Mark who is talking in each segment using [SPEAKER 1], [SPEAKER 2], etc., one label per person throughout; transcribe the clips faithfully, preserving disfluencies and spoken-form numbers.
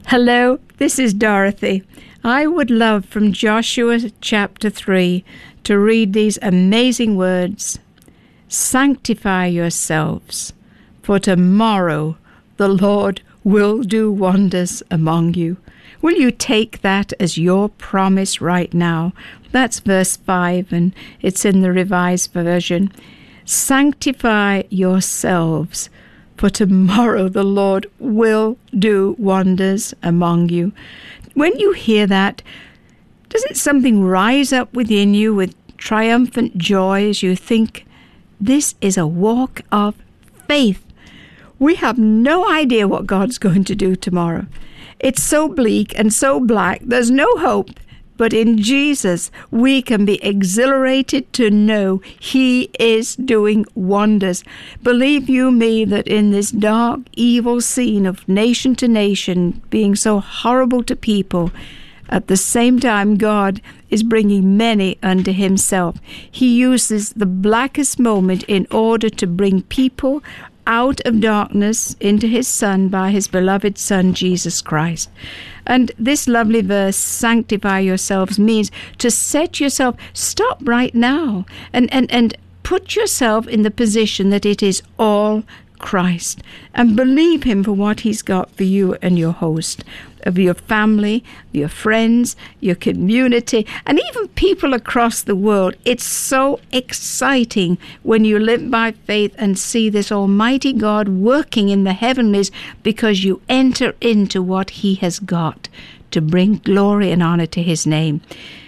[SPEAKER 1] Hello, this is Dorothy. I would love from Joshua chapter three to read these amazing words. Sanctify yourselves, for tomorrow the Lord will do wonders among you. Will you take that as your promise right now? That's verse five, and it's in the Revised Version. Sanctify yourselves, for tomorrow the Lord will do wonders among you. When you hear that, doesn't something rise up within you with triumphant joy as you think, this is a walk of faith? We have no idea what God's going to do tomorrow. It's so bleak and so black, there's no hope. But in Jesus, we can be exhilarated to know He is doing wonders. Believe you me that in this dark, evil scene of nation to nation being so horrible to people, at the same time God is bringing many unto Himself. He uses the blackest moment in order to bring people out of darkness into His Son by His beloved Son, Jesus Christ. And this lovely verse, sanctify yourselves, means to set yourself, stop right now, and, and, and put yourself in the position that it is all Christ, and believe Him for what He's got for you and your host, of your family, your friends, your community, and even people across the world. It's so exciting when you live by faith and see this Almighty God working in the heavenlies, because you enter into what He has got to bring glory and honor to His name.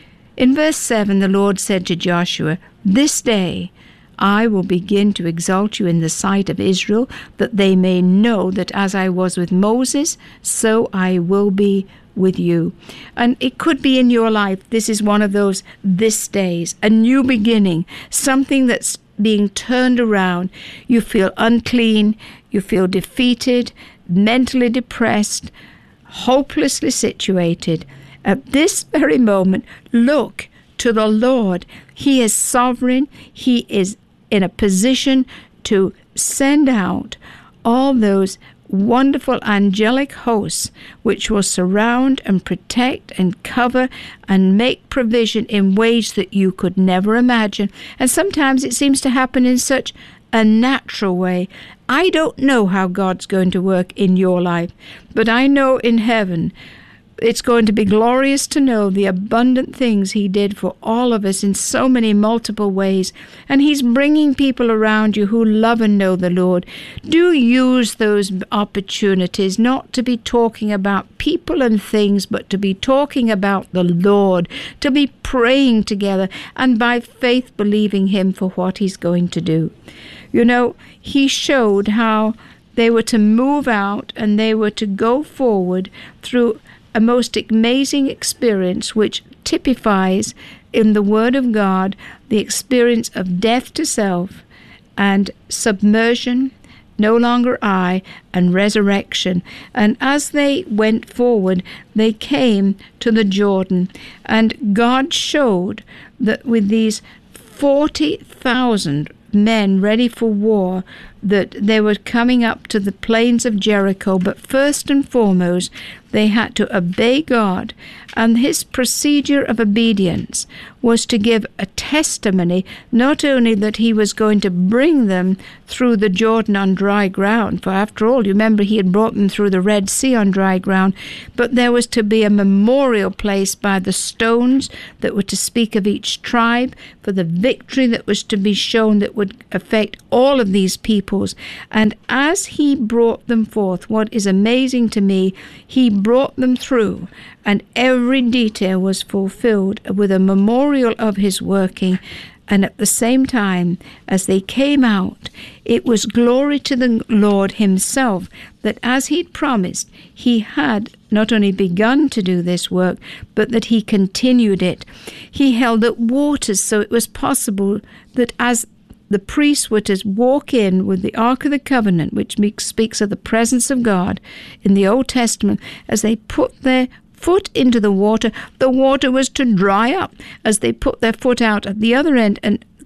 [SPEAKER 1] In verse seven, the Lord said to Joshua, "This day I will begin to exalt you in the sight of Israel, that they may know that as I was with Moses, so I will be with you." And it could be in your life, this is one of those this days, a new beginning, something that's being turned around. You feel unclean, you feel defeated, mentally depressed, hopelessly situated. At this very moment, look to the Lord. He is sovereign. He is in a position to send out all those wonderful angelic hosts which will surround and protect and cover and make provision in ways that you could never imagine. And sometimes it seems to happen in such a natural way. I don't know how God's going to work in your life, but I know in heaven it's going to be glorious to know the abundant things He did for all of us in so many multiple ways. And He's bringing people around you who love and know the Lord. Do use those opportunities not to be talking about people and things, but to be talking about the Lord, to be praying together, and by faith believing Him for what He's going to do. You know, He showed how they were to move out and they were to go forward through a most amazing experience which typifies in the Word of God the experience of death to self and submersion, no longer I, and resurrection. And as they went forward, they came to the Jordan, and God showed that with these forty thousand men ready for war, that they were coming up to the plains of Jericho. But first and foremost, they had to obey God, and His procedure of obedience was to give a testimony, not only that He was going to bring them through the Jordan on dry ground, for after all, you remember He had brought them through the Red Sea on dry ground, but there was to be a memorial placed by the stones that were to speak of each tribe, for the victory that was to be shown that would affect all of these peoples. And as He brought them forth, what is amazing to me, He brought them through, and every detail was fulfilled with a memorial of His working. And at the same time, as they came out, it was glory to the Lord Himself that as He'd promised, He had not only begun to do this work, but that He continued it. He held up waters so it was possible that as the priests were to walk in with the Ark of the Covenant, which speaks of the presence of God in the Old Testament, as they put their foot into the water, the water was to dry up as they put their foot out at the other end, and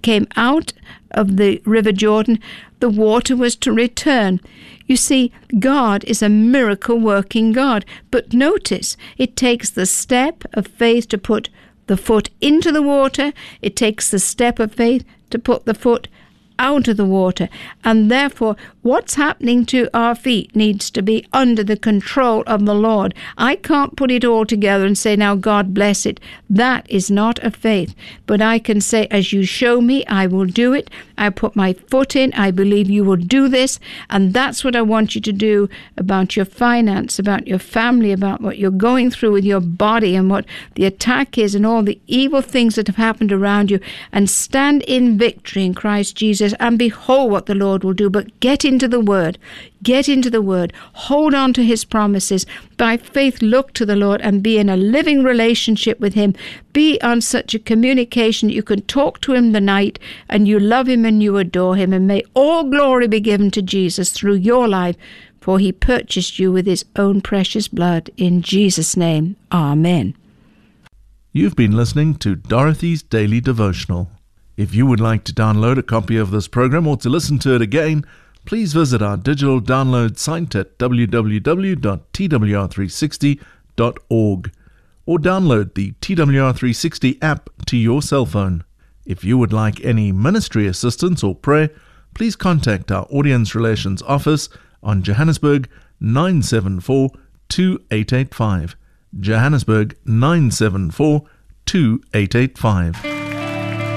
[SPEAKER 1] came out of the River Jordan, the water was to return. You see, God is a miracle-working God. But notice, it takes the step of faith to put the foot into the water. It takes the step of faith to put the foot out of the water. And therefore, what's happening to our feet needs to be under the control of the Lord. I can't put it all together and say, now God bless it. That is not a faith. But I can say, as you show me, I will do it. I put my foot in. I believe you will do this. And that's what I want you to do about your finance, about your family, about what you're going through with your body and what the attack is and all the evil things that have happened around you. And stand in victory in Christ Jesus. And behold what the Lord will do. But get into the Word. Get into the Word. Hold on to His promises. By faith, look to the Lord and be in a living relationship with Him. Be on such a communication that you can talk to Him the night and you love Him and you adore Him. And may all glory be given to Jesus through your life, for He purchased you with His own precious blood. In Jesus' name, Amen.
[SPEAKER 2] You've been listening to Dorothy's Daily Devotional. If you would like to download a copy of this program or to listen to it again, please visit our digital download site at w w w dot t w r three sixty dot org or download the T W R three sixty app to your cell phone. If you would like any ministry assistance or prayer, please contact our Audience Relations Office on Johannesburg nine seven four two eight eight five. Johannesburg nine seven four two eight eight five.